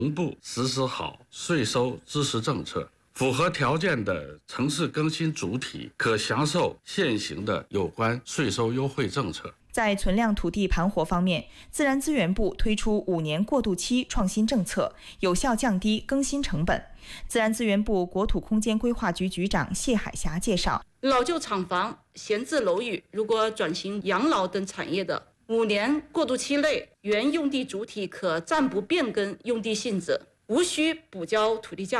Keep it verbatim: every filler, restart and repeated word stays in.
同步实施好税收支持政策，符合条件的城市更新主体可享受现行的有关税收优惠政策。 在存量土地盘活方面，自然资源部推出五年过渡期创新政策，有效降低更新成本。自然资源部国土空间规划局局长谢海霞介绍， 老旧厂房、闲置楼宇，如果转型养老等产业的，五年过渡期内，原用地主体可暂不变更用地性质，无需补交土地价